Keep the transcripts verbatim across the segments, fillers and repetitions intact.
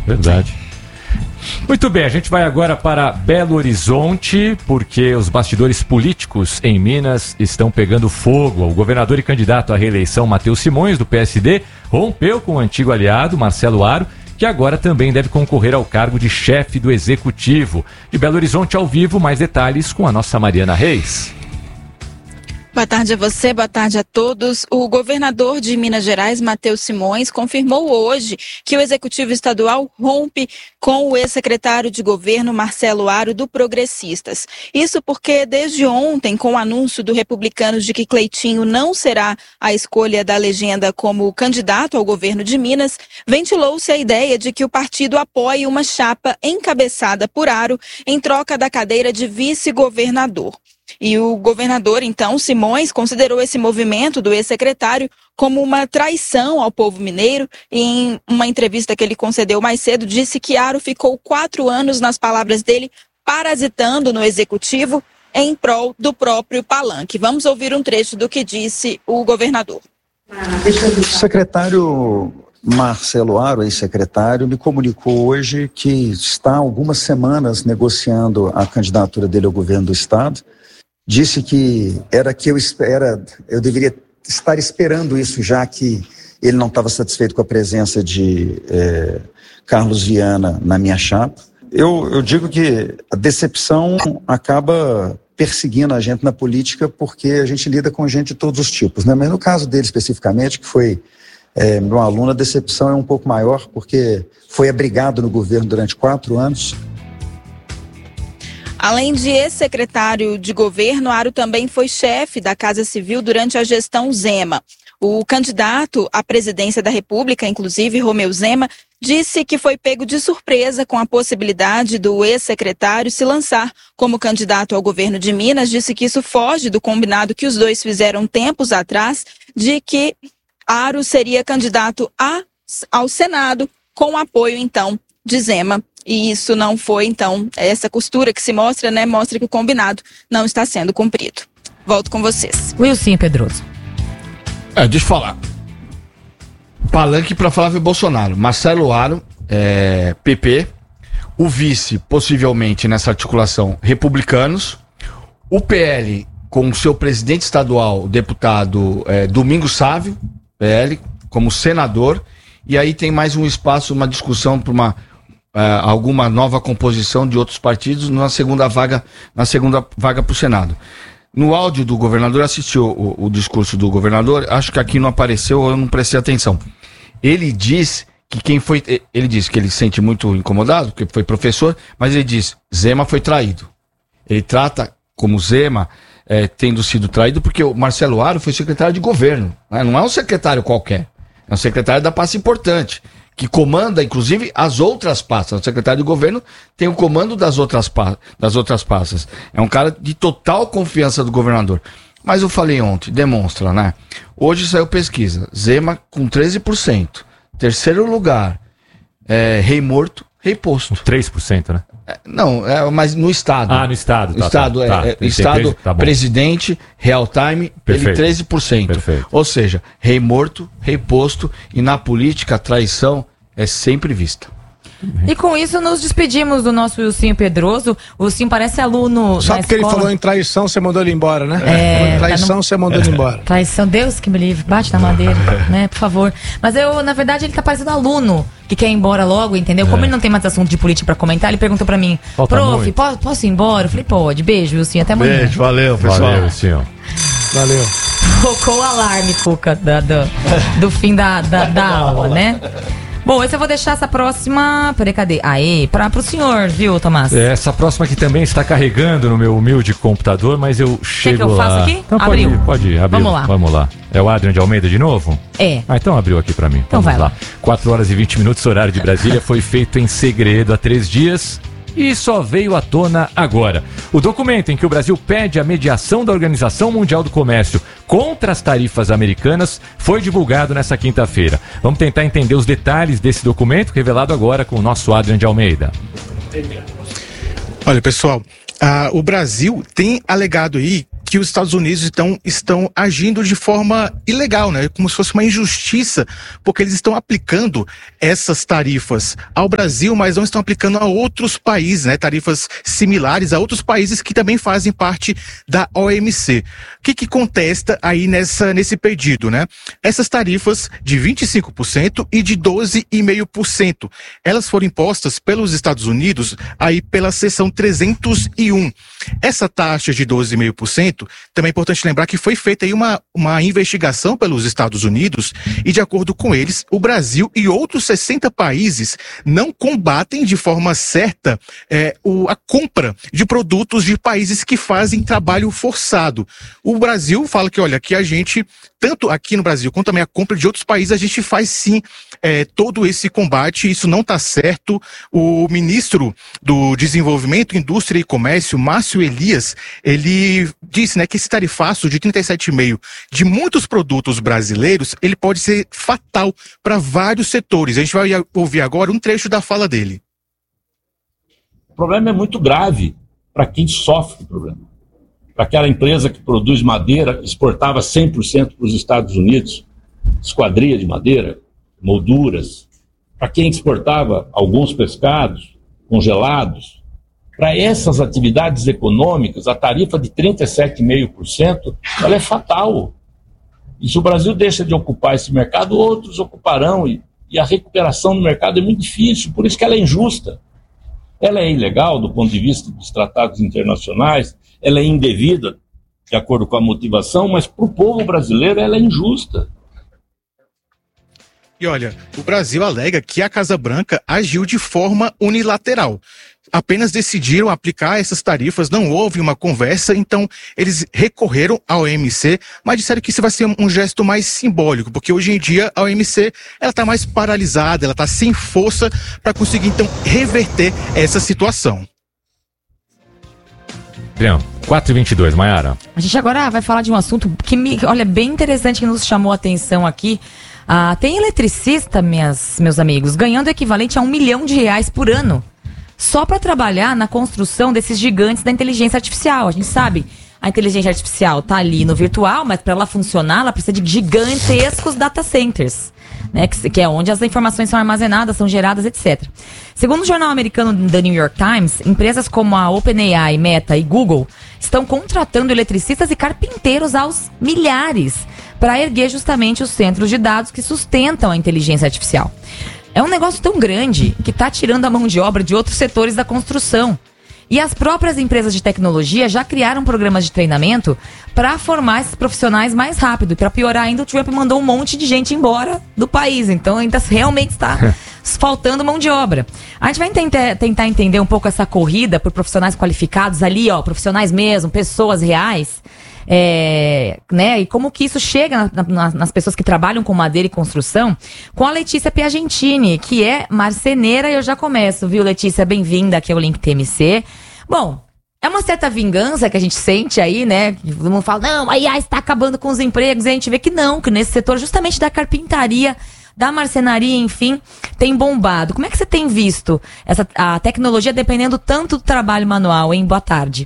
Verdade. Muito bem, a gente vai agora para Belo Horizonte, porque os bastidores políticos em Minas estão pegando fogo. O governador e candidato à reeleição, Matheus Simões, do P S D, rompeu com o antigo aliado, Marcelo Aro, que agora também deve concorrer ao cargo de chefe do Executivo. De Belo Horizonte ao vivo, mais detalhes com a nossa Mariana Reis. Boa tarde a você, boa tarde a todos. O governador de Minas Gerais, Matheus Simões, confirmou hoje que o Executivo Estadual rompe com o ex-secretário de governo, Marcelo Aro, do Progressistas. Isso porque desde ontem, com o anúncio do Republicanos de que Cleitinho não será a escolha da legenda como candidato ao governo de Minas, ventilou-se a ideia de que o partido apoie uma chapa encabeçada por Aro em troca da cadeira de vice-governador. E o governador, então, Simões, considerou esse movimento do ex-secretário como uma traição ao povo mineiro e em uma entrevista que ele concedeu mais cedo, disse que Aro ficou quatro anos, nas palavras dele, parasitando no executivo em prol do próprio palanque. Vamos ouvir um trecho do que disse o governador. O secretário Marcelo Aro, ex-secretário, me comunicou hoje que está há algumas semanas negociando a candidatura dele ao governo do estado. Disse que era que eu, era, eu deveria estar esperando isso, já que ele não estava satisfeito com a presença de é, Carlos Viana na minha chapa. Eu, eu digo que a decepção acaba perseguindo a gente na política porque a gente lida com gente de todos os tipos, né? Mas no caso dele especificamente, que foi é, meu aluno, a decepção é um pouco maior porque foi abrigado no governo durante quatro anos. Além de ex-secretário de governo, Aro também foi chefe da Casa Civil durante a gestão Zema. O candidato à presidência da República, inclusive Romeu Zema, disse que foi pego de surpresa com a possibilidade do ex-secretário se lançar como candidato ao governo de Minas. Disse que isso foge do combinado que os dois fizeram tempos atrás, de que Aro seria candidato a, ao Senado com apoio, então, de Zema. E isso não foi, então, essa costura que se mostra, né, mostra que o combinado não está sendo cumprido. Volto com vocês. Wilson Pedroso. É, deixa eu falar. Palanque para Flávio Bolsonaro. Marcelo Aro, é, P P. O vice, possivelmente, nessa articulação, Republicanos. O P L, com o seu presidente estadual, o deputado é, Domingos Sávio, P L, como senador. E aí tem mais um espaço, uma discussão para uma... Uh, alguma nova composição de outros partidos na segunda vaga na segunda vaga para o Senado. No áudio do governador, assistiu o, o discurso do governador, acho que aqui não apareceu, eu não prestei atenção. Ele diz que quem foi, ele diz que ele se sente muito incomodado, porque foi professor, mas ele diz, Zema foi traído. Ele trata como Zema é, tendo sido traído, porque o Marcelo Aro foi secretário de governo, né? Não é um secretário qualquer, é um secretário da pasta importante, que comanda, inclusive, as outras pastas. O secretário de governo tem o comando das outras, das outras pastas. É um cara de total confiança do governador. Mas eu falei ontem, demonstra, né? Hoje saiu pesquisa. Zema com treze por cento. Terceiro lugar, é, Rei Morto, Rei Posto. três por cento, né? É, não, é, mas no estado. Ah, no estado. Tá, estado, tá, é, tá, é, estado tá presidente, real time, perfeito, ele treze por cento. Perfeito. Ou seja, Rei Morto, Rei Posto, e na política a traição é sempre vista. E com isso nos despedimos do nosso Wilson Pedroso. O Wilson parece aluno. Só porque ele falou em traição, você mandou ele embora, né? É, em traição, tá no... você mandou ele embora. Traição, Deus que me livre, bate na madeira, né? Por favor. Mas eu, na verdade, ele tá parecendo aluno que quer ir embora logo, entendeu? Como é. ele não tem mais assunto de política pra comentar, ele perguntou pra mim, Falta prof, posso, posso ir embora? Eu falei, pode, beijo, Wilson, até amanhã. Beijo, valeu, pessoal. Valeu, Wilson. Valeu. Tocou o alarme, Cuca, da, do, do fim da, da, da aula, né? Bom, esse eu vou deixar essa próxima... Peraí, cadê? Aí, para pro senhor, viu, Tomás? Essa próxima aqui também está carregando no meu humilde computador, mas eu chego Quer que eu lá. faça aqui? Então, abriu. Pode, pode ir, abriu. Vamos lá. Vamos lá. É o Adrian de Almeida de novo? É. Ah, então abriu aqui para mim. Então Vamos vai lá. quatro horas e vinte minutos, horário de Brasília, foi feito em segredo há três dias... E só veio à tona agora. O documento em que o Brasil pede a mediação da Organização Mundial do Comércio contra as tarifas americanas foi divulgado nessa quinta-feira. Vamos tentar entender os detalhes desse documento, revelado agora com o nosso Adrian de Almeida. Olha, pessoal, uh, o Brasil tem alegado aí que os Estados Unidos então, estão agindo de forma ilegal, né? Como se fosse uma injustiça, porque eles estão aplicando essas tarifas ao Brasil, mas não estão aplicando a outros países, né? Tarifas similares a outros países que também fazem parte da O M C. O que que contesta aí nessa, nesse pedido, né? Essas tarifas de vinte e cinco por cento e de doze vírgula cinco por cento, elas foram impostas pelos Estados Unidos aí pela seção trezentos e um. Essa taxa de doze vírgula cinco por cento, também é importante lembrar que foi feita aí uma, uma investigação pelos Estados Unidos e, de acordo com eles, o Brasil e outros sessenta países não combatem de forma certa é, o, a compra de produtos de países que fazem trabalho forçado. O Brasil fala que, olha, que a gente, tanto aqui no Brasil quanto também a compra de outros países, a gente faz sim é, todo esse combate, isso não está certo. O ministro do Desenvolvimento, Indústria e Comércio, Márcio Elias, ele disse, né, que esse tarifaço de trinta e sete vírgula cinco por cento de muitos produtos brasileiros, ele pode ser fatal para vários setores. A gente vai ouvir agora um trecho da fala dele. O problema é muito grave para quem sofre o problema. Para aquela empresa que produz madeira, exportava cem por cento para os Estados Unidos, esquadria de madeira, molduras. Para quem exportava alguns pescados congelados. Para essas atividades econômicas, a tarifa de trinta e sete vírgula cinco por cento ela é fatal. E se o Brasil deixa de ocupar esse mercado, outros ocuparão. E, e a recuperação no mercado é muito difícil, por isso que ela é injusta. Ela é ilegal do ponto de vista dos tratados internacionais, ela é indevida, de acordo com a motivação, mas para o povo brasileiro ela é injusta. E olha, o Brasil alega que a Casa Branca agiu de forma unilateral. Apenas decidiram aplicar essas tarifas, não houve uma conversa, então eles recorreram à O M C, mas disseram que isso vai ser um gesto mais simbólico, porque hoje em dia a O M C ela está mais paralisada, ela está sem força para conseguir então reverter essa situação. quatro e vinte e dois, Mayara. A gente agora vai falar de um assunto que, me, olha, bem interessante, que nos chamou a atenção aqui. Ah, tem eletricista, minhas, meus amigos, ganhando equivalente a um milhão de reais por ano, só para trabalhar na construção desses gigantes da inteligência artificial. A gente sabe, a inteligência artificial está ali no virtual, mas para ela funcionar, ela precisa de gigantescos data centers, né, que, que é onde as informações são armazenadas, são geradas, etcétera. Segundo o jornal americano The New York Times, empresas como a OpenAI, Meta e Google estão contratando eletricistas e carpinteiros aos milhares para erguer justamente os centros de dados que sustentam a inteligência artificial. É um negócio tão grande que está tirando a mão de obra de outros setores da construção. E as próprias empresas de tecnologia já criaram programas de treinamento para formar esses profissionais mais rápido. E para piorar ainda, o Trump mandou um monte de gente embora do país. Então ainda realmente está faltando mão de obra. A gente vai tentar, tentar entender um pouco essa corrida por profissionais qualificados ali, ó, profissionais mesmo, pessoas reais. É, né, e como que isso chega na, na, nas pessoas que trabalham com madeira e construção, com a Letícia Piagentini, que é marceneira. E eu já começo, viu, Letícia? Bem-vinda aqui ao Link T M C. Bom, é uma certa vingança que a gente sente aí, né? Todo mundo fala, não, a I A está acabando com os empregos. E a gente vê que não, que nesse setor justamente da carpintaria, da marcenaria, enfim, tem bombado. Como é que você tem visto essa, a tecnologia dependendo tanto do trabalho manual, hein? Boa tarde.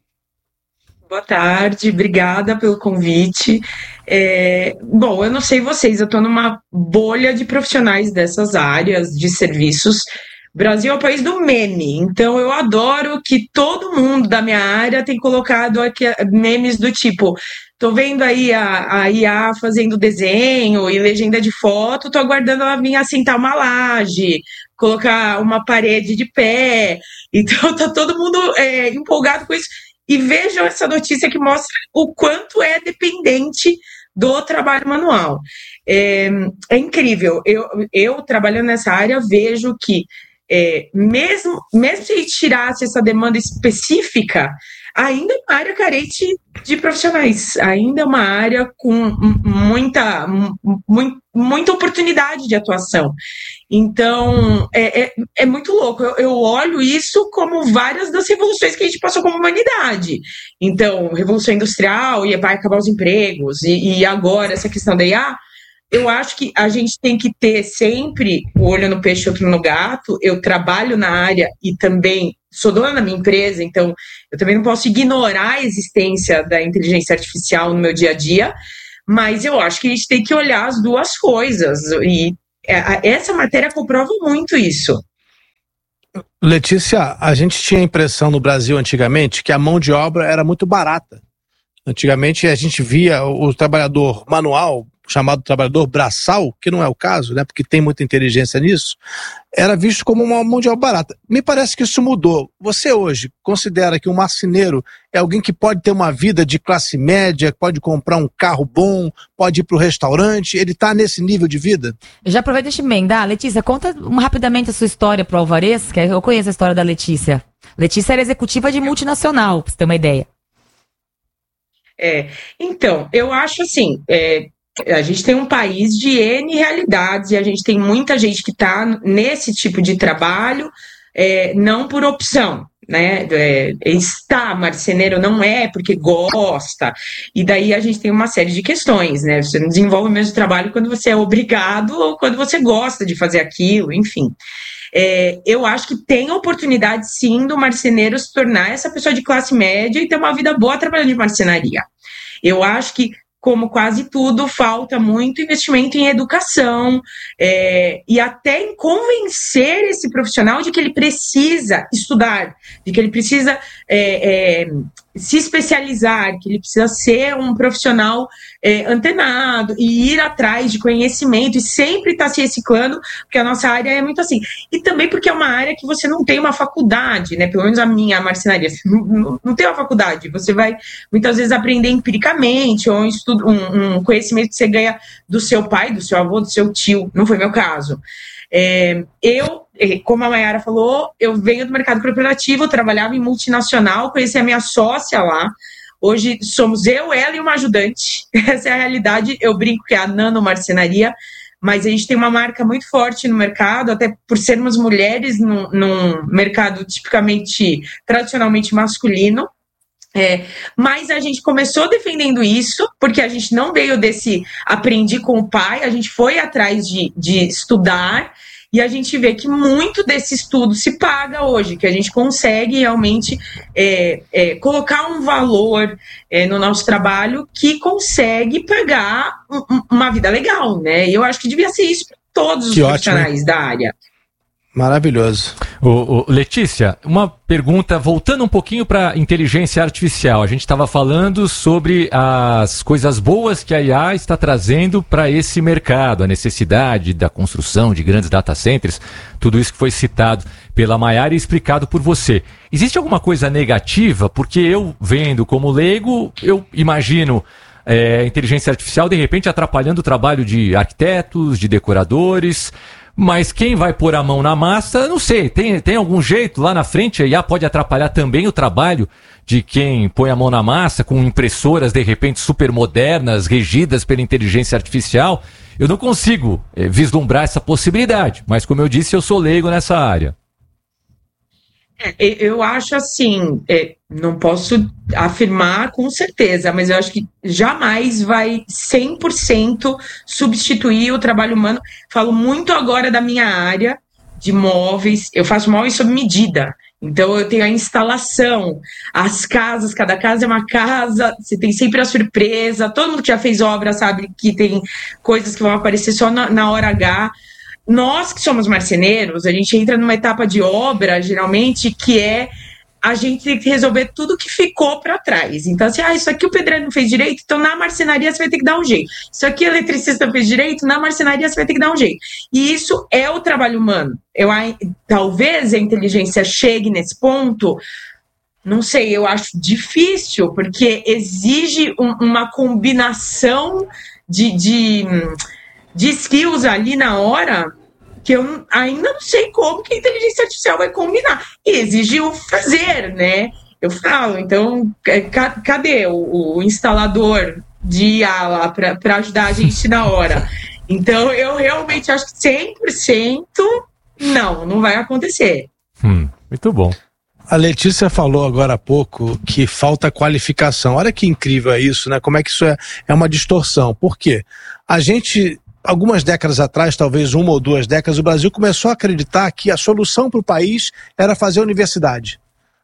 Boa tarde, obrigada pelo convite. É, bom, eu não sei vocês, eu estou numa bolha de profissionais dessas áreas de serviços. O Brasil é o país do meme, então eu adoro que todo mundo da minha área tem colocado aqui memes do tipo, tô vendo aí a, a I A fazendo desenho e legenda de foto, tô aguardando ela vir assentar uma laje, colocar uma parede de pé, então tá todo mundo é, empolgado com isso. E vejam essa notícia que mostra o quanto é dependente do trabalho manual. É, é incrível. Eu, eu, trabalhando nessa área, vejo que é, mesmo, mesmo se tirasse essa demanda específica, ainda é uma área carente de profissionais. Ainda é uma área com muita, muito, muita oportunidade de atuação. Então, é, é, é muito louco. Eu, eu olho isso como várias das revoluções que a gente passou como humanidade. Então, revolução industrial, e vai acabar os empregos, e, e agora essa questão da I A. Eu acho que a gente tem que ter sempre o olho no peixe e outro no gato. Eu trabalho na área e também sou dona da minha empresa, então eu também não posso ignorar a existência da inteligência artificial no meu dia a dia, mas eu acho que a gente tem que olhar as duas coisas, e essa matéria comprova muito isso. Letícia, a gente tinha a impressão no Brasil antigamente que a mão de obra era muito barata. Antigamente a gente via o trabalhador manual, chamado trabalhador braçal, que não é o caso, né, porque tem muita inteligência nisso, era visto como uma mão de obra barata. Me parece que isso mudou. Você hoje considera que um marceneiro é alguém que pode ter uma vida de classe média, pode comprar um carro bom, pode ir para o restaurante, ele está nesse nível de vida? Eu já aproveito de emendar. Letícia, conta um, rapidamente a sua história para o Alvarez, que eu conheço a história da Letícia. Letícia era executiva de multinacional, para você ter uma ideia. É, então, eu acho assim, é, a gente tem um país de N realidades e a gente tem muita gente que está nesse tipo de trabalho, é, não por opção, né? É, está marceneiro não é porque gosta, e daí a gente tem uma série de questões, né? Você não desenvolve o mesmo trabalho quando você é obrigado ou quando você gosta de fazer aquilo, enfim. É, eu acho que tem oportunidade, sim, do marceneiro se tornar essa pessoa de classe média e ter uma vida boa trabalhando de marcenaria. Eu acho que, como quase tudo, falta muito investimento em educação é, e até em convencer esse profissional de que ele precisa estudar, de que ele precisa é, é, se especializar, que ele precisa ser um profissional é, antenado e ir atrás de conhecimento e sempre estar tá se reciclando, porque a nossa área é muito assim. E também porque é uma área que você não tem uma faculdade, né? Pelo menos a minha, a marcenaria, não, não, não tem uma faculdade. Você vai, muitas vezes, aprender empiricamente, ou um, estudo, um, um conhecimento que você ganha do seu pai, do seu avô, do seu tio. Não foi meu caso. É, eu, como a Mayara falou, eu venho do mercado corporativo, eu trabalhava em multinacional, conheci a minha sócia lá. Hoje somos eu, ela e uma ajudante. Essa é a realidade. Eu brinco que é a Nano Marcenaria, mas a gente tem uma marca muito forte no mercado, até por sermos mulheres num, num mercado tipicamente, tradicionalmente masculino. É, mas a gente começou defendendo isso, porque a gente não veio desse aprendi com o pai, a gente foi atrás de, de estudar, e a gente vê que muito desse estudo se paga hoje, que a gente consegue realmente é, é, colocar um valor é, no nosso trabalho que consegue pagar um, uma vida legal, né? E eu acho que devia ser isso para todos os que profissionais ótimo, da área. Maravilhoso. Ô, ô, Letícia, uma pergunta, voltando um pouquinho para inteligência artificial. A gente estava falando sobre as coisas boas que a I A está trazendo para esse mercado, a necessidade da construção de grandes data centers, tudo isso que foi citado pela Mayara e explicado por você. Existe alguma coisa negativa? Porque eu, vendo como leigo, eu imagino é, inteligência artificial de repente atrapalhando o trabalho de arquitetos, de decoradores. Mas quem vai pôr a mão na massa, não sei, tem, tem algum jeito lá na frente, a I A pode atrapalhar também o trabalho de quem põe a mão na massa com impressoras de repente super modernas, regidas pela inteligência artificial. Eu não consigo é, vislumbrar essa possibilidade, mas como eu disse, eu sou leigo nessa área. É, eu acho assim, é, não posso afirmar com certeza, mas eu acho que jamais vai cem por cento substituir o trabalho humano. Falo muito agora da minha área de móveis, eu faço móveis sob medida, então eu tenho a instalação, as casas, cada casa é uma casa, você tem sempre a surpresa, todo mundo que já fez obra sabe que tem coisas que vão aparecer só na, na hora H. Nós que somos marceneiros, a gente entra numa etapa de obra, geralmente, que é a gente tem que resolver tudo que ficou para trás. Então, assim, ah, isso aqui o pedreiro não fez direito, então na marcenaria você vai ter que dar um jeito. Isso aqui o eletricista fez direito, na marcenaria você vai ter que dar um jeito. E isso é o trabalho humano. Eu, talvez a inteligência chegue nesse ponto, não sei, eu acho difícil, porque exige um, uma combinação de... de de skills ali na hora, que eu ainda não sei como que a inteligência artificial vai combinar. E exige o fazer, né? Eu falo, então, cadê o, o instalador de I A lá para ajudar a gente na hora? Então, eu realmente acho que cem por cento não, não vai acontecer. Hum, muito bom. A Letícia falou agora há pouco que falta qualificação. Olha que incrível é isso, né? Como é que isso é, é uma distorção. Por quê? A gente... Algumas décadas atrás, talvez uma ou duas décadas, o Brasil começou a acreditar que a solução para o país era fazer universidade.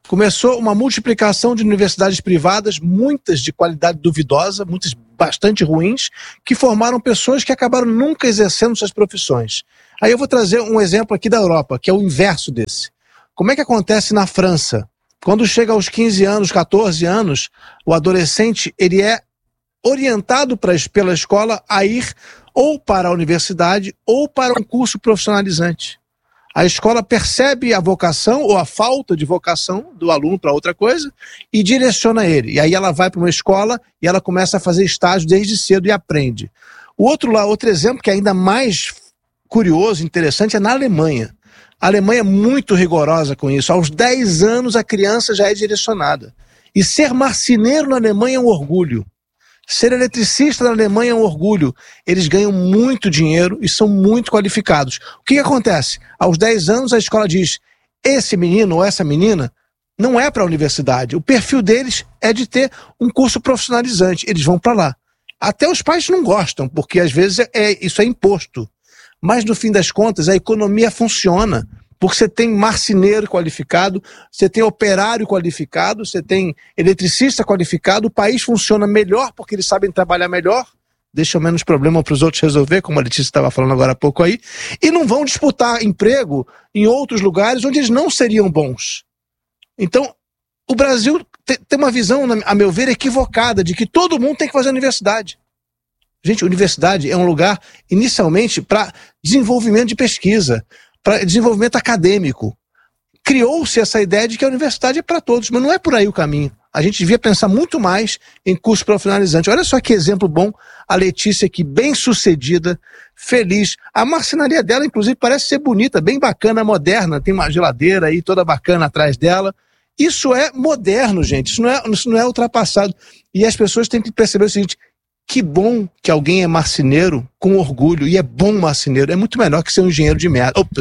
Começou uma multiplicação de universidades privadas, muitas de qualidade duvidosa, muitas bastante ruins, que formaram pessoas que acabaram nunca exercendo suas profissões. Aí eu vou trazer um exemplo aqui da Europa, que é o inverso desse. Como é que acontece na França? Quando chega aos quinze anos, catorze anos, o adolescente ele é orientado pra, pela escola a ir ou para a universidade ou para um curso profissionalizante. A escola percebe a vocação ou a falta de vocação do aluno para outra coisa e direciona ele. E aí ela vai para uma escola e ela começa a fazer estágio desde cedo e aprende. O outro, lá, outro exemplo que é ainda mais curioso, interessante, é na Alemanha. A Alemanha é muito rigorosa com isso. Aos dez anos a criança já é direcionada. E ser marceneiro na Alemanha é um orgulho. Ser eletricista na Alemanha é um orgulho. Eles ganham muito dinheiro e são muito qualificados. O que, que acontece? Aos dez anos a escola diz, esse menino ou essa menina não é para a universidade. O perfil deles é de ter um curso profissionalizante. Eles vão para lá. Até os pais não gostam, porque às vezes é, é, isso é imposto. Mas no fim das contas a economia funciona. Porque você tem marceneiro qualificado, você tem operário qualificado, você tem eletricista qualificado, o país funciona melhor porque eles sabem trabalhar melhor, deixam menos problema para os outros resolver, como a Letícia estava falando agora há pouco aí, e não vão disputar emprego em outros lugares onde eles não seriam bons. Então, o Brasil tem uma visão, a meu ver, equivocada de que todo mundo tem que fazer universidade. Gente, universidade é um lugar, inicialmente, para desenvolvimento de pesquisa, para desenvolvimento acadêmico. Criou-se essa ideia de que a universidade é para todos, mas não é por aí o caminho. A gente devia pensar muito mais em curso profissionalizante. Olha só que exemplo bom, a Letícia aqui, bem sucedida, feliz. A marcenaria dela, inclusive, parece ser bonita, bem bacana, moderna, tem uma geladeira aí toda bacana atrás dela. Isso é moderno, gente, isso não é, isso não é ultrapassado. E as pessoas têm que perceber o seguinte, que bom que alguém é marceneiro com orgulho, e é bom marceneiro, é muito melhor que ser um engenheiro de merda. Opa.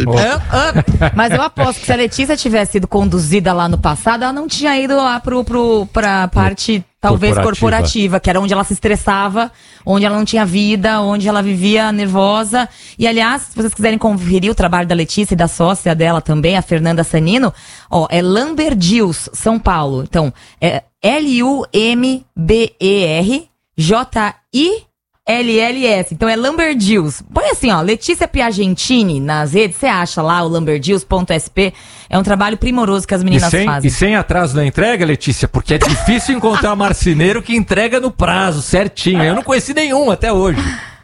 Oh, oh. Mas eu aposto que se a Letícia tivesse sido conduzida lá no passado, ela não tinha ido lá pro, pro, pra parte, talvez, corporativa. corporativa, que era onde ela se estressava, onde ela não tinha vida, onde ela vivia nervosa. E, aliás, se vocês quiserem conferir o trabalho da Letícia e da sócia dela também, a Fernanda Sanino, ó, é Lumber-Deals, São Paulo. Então, é L U M B E R J I L L S. Então é Lumber-Deals. Põe assim, ó, Letícia Piagentini nas redes, você acha lá o lumberdeals ponto s p. É um trabalho primoroso que as meninas e sem, fazem. E sem atraso na entrega, Letícia, porque é difícil encontrar marceneiro que entrega no prazo, certinho. Eu não conheci nenhum até hoje.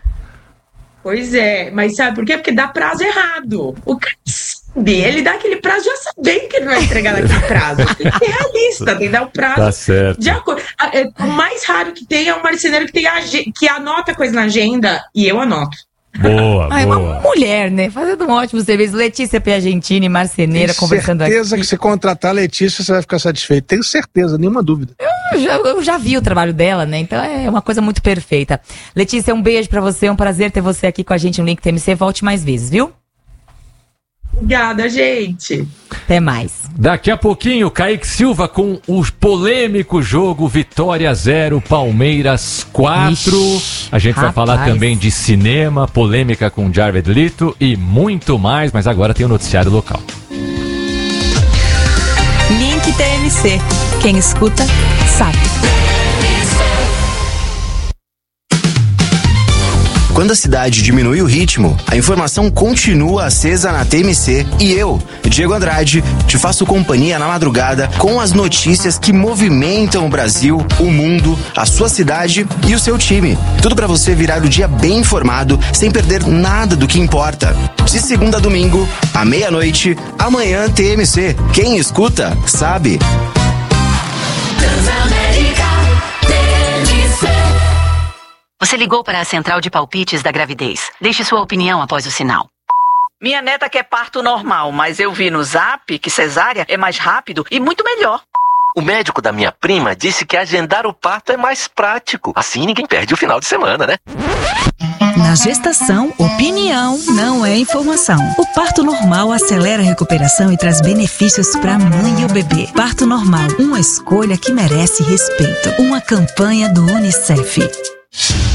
Pois é, mas sabe por quê? Porque dá prazo errado. O cara sabe, ele dá aquele prazo já sabendo que ele vai entregar naquele prazo. Tem que ser realista, tem que dar o prazo tá certo. de acordo. O mais raro que tem é um marceneiro que, tem ag... que anota coisa na agenda e eu anoto. Boa, ah, boa. É uma mulher, né? Fazendo um ótimo serviço. Letícia Piagentini, marceneira, Tenho conversando aqui. Tenho certeza que se contratar a Letícia, você vai ficar satisfeito. Tenho certeza, nenhuma dúvida. Eu já, eu já vi o trabalho dela, né? Então é uma coisa muito perfeita. Letícia, um beijo pra você. É um prazer ter você aqui com a gente no Link T M C. Volte mais vezes, viu? Obrigada, gente. Até mais. Daqui a pouquinho, Kaique Silva com o polêmico jogo Vitória zero, Palmeiras quatro. Ixi, a gente rapaz. vai falar também de cinema, polêmica com Jared Leto e muito mais, mas agora tem o noticiário local. Link T M C. Quem escuta, sabe. Quando a cidade diminui o ritmo, a informação continua acesa na T M C e eu, Diego Andrade, te faço companhia na madrugada com as notícias que movimentam o Brasil, o mundo, a sua cidade e o seu time. Tudo para você virar o dia bem informado, sem perder nada do que importa. De segunda a domingo, à meia-noite, amanhã T M C. Quem escuta, sabe. Você ligou para a central de palpites da gravidez. Deixe sua opinião após o sinal. Minha neta quer parto normal, mas eu vi no Zap que cesárea é mais rápido e muito melhor. O médico da minha prima disse que agendar o parto é mais prático. Assim ninguém perde o final de semana, né? Na gestação, opinião não é informação. O parto normal acelera a recuperação e traz benefícios para a mãe e o bebê. Parto normal, uma escolha que merece respeito. Uma campanha do Unicef.